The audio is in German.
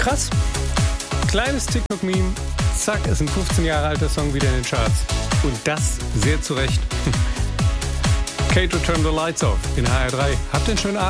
Krass. Kleines TikTok-Meme. Zack, ist ein 15 Jahre alter Song wieder in den Charts. Und das sehr zu Recht. Kato Turn the Lights Off in HR3. Habt einen schönen Abend.